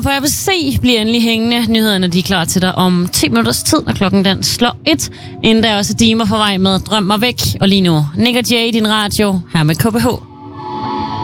For ABC bliver endelig hængende. Nyhederne de er klar til dig om 10 minutters tid, når klokken den slår 1. Inden der er også Dimer på vej med Drøm mig væk. Og lige nu, Nick og Jay i din radio, her med KBH.